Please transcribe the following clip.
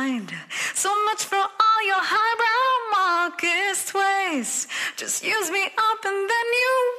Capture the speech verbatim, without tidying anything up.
So much for all your highbrow Marxist ways. Just use me up and then you